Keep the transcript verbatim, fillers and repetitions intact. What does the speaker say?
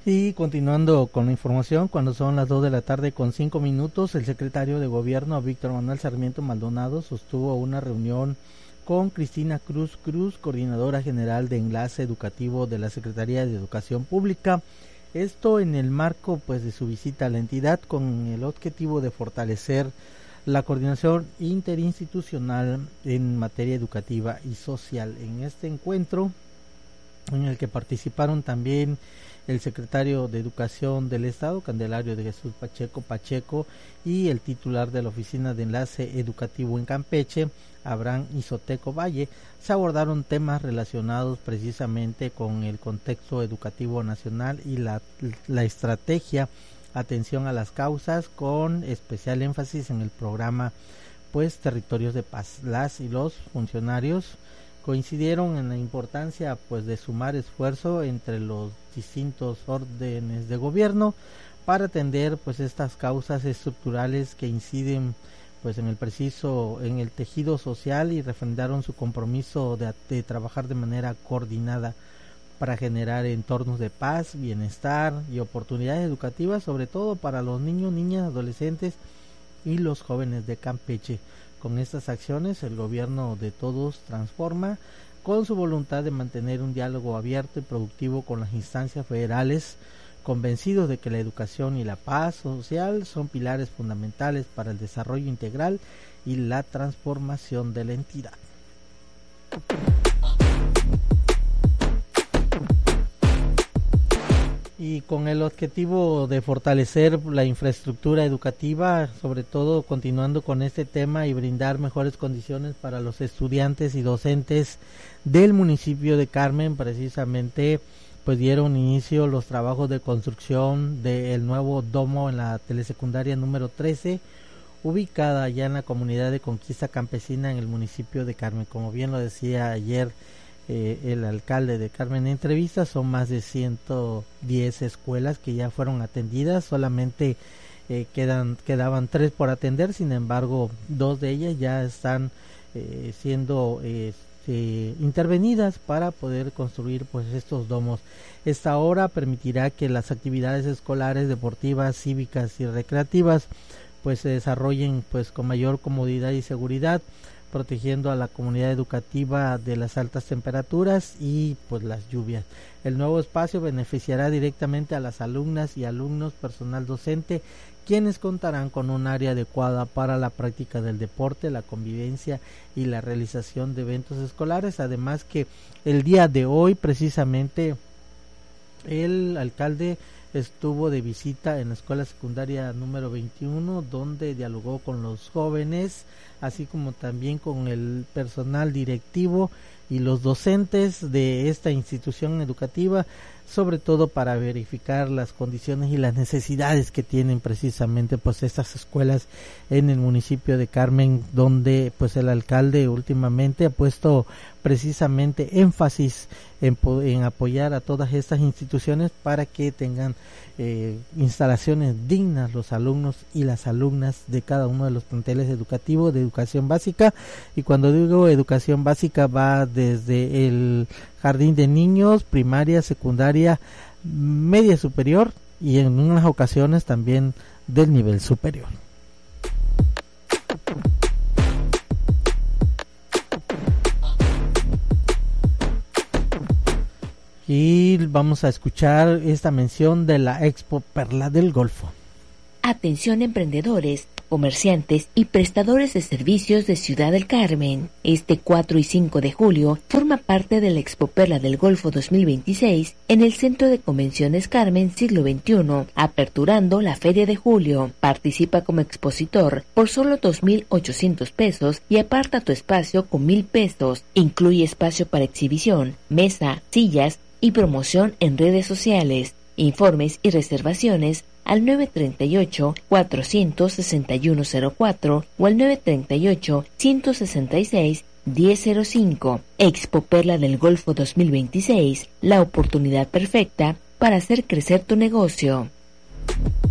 Y continuando con la información, cuando son las dos de la tarde con cinco minutos, el secretario de Gobierno, Víctor Manuel Sarmiento Maldonado, sostuvo una reunión con Cristina Cruz Cruz, coordinadora general de Enlace Educativo de la Secretaría de Educación Pública. Esto en el marco pues de su visita a la entidad con el objetivo de fortalecer la coordinación interinstitucional en materia educativa y social. En este encuentro, en el que participaron también el secretario de Educación del Estado, Candelario de Jesús Pacheco Pacheco, y el titular de la Oficina de Enlace Educativo en Campeche, Abraham Izoteco Valle, se abordaron temas relacionados precisamente con el contexto educativo nacional y la, la estrategia atención a las causas, con especial énfasis en el programa pues Territorios de Paz. Las y los funcionarios coincidieron en la importancia pues de sumar esfuerzo entre los distintos órdenes de gobierno para atender pues estas causas estructurales que inciden pues en el preciso en el tejido social, y refrendaron su compromiso de, de trabajar de manera coordinada para generar entornos de paz, bienestar y oportunidades educativas, sobre todo para los niños, niñas, adolescentes y los jóvenes de Campeche. Con estas acciones, el gobierno de todos transforma, con su voluntad de mantener un diálogo abierto y productivo con las instancias federales, convencidos de que la educación y la paz social son pilares fundamentales para el desarrollo integral y la transformación de la entidad. Y con el objetivo de fortalecer la infraestructura educativa, sobre todo continuando con este tema, y brindar mejores condiciones para los estudiantes y docentes del municipio de Carmen, precisamente pues dieron inicio los trabajos de construcción del nuevo domo en la telesecundaria número trece, ubicada ya en la comunidad de Conquista Campesina en el municipio de Carmen. Como bien lo decía ayer Eh, el alcalde de Carmen en entrevista, son más de ciento diez escuelas que ya fueron atendidas, solamente eh, quedan quedaban tres por atender. Sin embargo, dos de ellas ya están eh, siendo eh, eh, intervenidas para poder construir pues estos domos. Esta obra permitirá que las actividades escolares, deportivas, cívicas y recreativas pues se desarrollen pues con mayor comodidad y seguridad, protegiendo a la comunidad educativa de las altas temperaturas y pues las lluvias. El nuevo espacio beneficiará directamente a las alumnas y alumnos, personal docente, quienes contarán con un área adecuada para la práctica del deporte, la convivencia y la realización de eventos escolares. Además que el día de hoy precisamente el alcalde estuvo de visita en la escuela secundaria número veintiuno, donde dialogó con los jóvenes, así como también con el personal directivo y los docentes de esta institución educativa, sobre todo para verificar las condiciones y las necesidades que tienen precisamente pues estas escuelas en el municipio de Carmen, donde pues el alcalde últimamente ha puesto precisamente énfasis en, en apoyar a todas estas instituciones para que tengan eh, instalaciones dignas los alumnos y las alumnas de cada uno de los planteles educativos de educación básica. Y cuando digo educación básica, va desde el jardín de niños, primaria, secundaria, media superior y en unas ocasiones también del nivel superior. Y vamos a escuchar esta mención de la Expo Perla del Golfo. Atención emprendedores, comerciantes y prestadores de servicios de Ciudad del Carmen. Este cuatro y cinco de julio forma parte de la Expo Perla del Golfo dos mil veintiséis en el Centro de Convenciones Carmen Siglo veintiuno, aperturando la Feria de Julio. Participa como expositor por solo dos mil ochocientos pesos y aparta tu espacio con mil pesos. Incluye espacio para exhibición, mesa, sillas y promoción en redes sociales. Informes y reservaciones al nueve tres ocho, cuatro seis uno cero cuatro o al nueve tres ocho, uno seis seis, uno cero cero cinco. Expo Perla del Golfo dos mil veintiséis, la oportunidad perfecta para hacer crecer tu negocio.